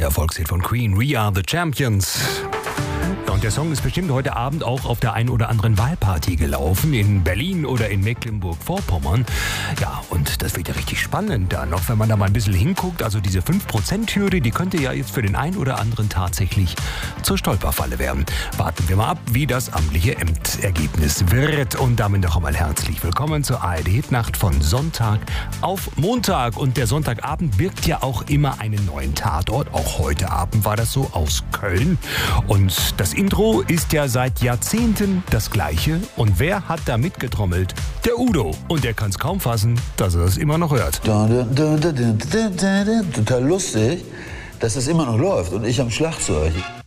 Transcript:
Der Erfolgshit von Queen, We Are the Champions. Und der Song ist bestimmt heute Abend auch auf der einen oder anderen Wahlparty gelaufen, in Berlin oder in Mecklenburg-Vorpommern. Ja, und das wird ja richtig spannend da noch, wenn man da mal ein bisschen hinguckt. Also diese 5%-Hürde, die könnte ja jetzt für den einen oder anderen tatsächlich zur Stolperfalle werden. Warten wir mal ab, wie das amtliche Endergebnis wird. Und damit noch einmal herzlich willkommen zur ARD-Hitnacht von Sonntag auf Montag. Und der Sonntagabend birgt ja auch immer einen neuen Tatort. Auch heute Abend war das so aus Köln. Und das Intro ist ja seit Jahrzehnten das gleiche. Und wer hat da mitgetrommelt? Der Udo. Und der kann es kaum fassen, dass er es immer noch hört. Total lustig, dass es immer noch läuft und ich am Schlagzeug.